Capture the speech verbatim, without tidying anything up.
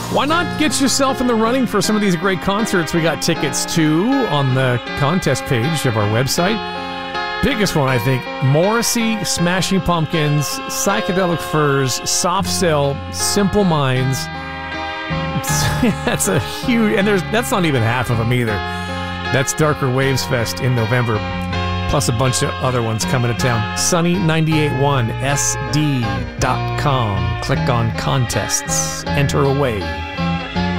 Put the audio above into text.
Why not get yourself in the running for some of these great concerts we got tickets to on the contest page of our website? Biggest one, I think, Morrissey, Smashing Pumpkins, Psychedelic Furs, Soft Cell, Simple Minds. That's a huge, and there's that's not even half of them either. That's Darker Waves Fest in November, plus a bunch of other ones coming to town. Sunny ninety-eight point one S D dot com. Click on contests. Enter away.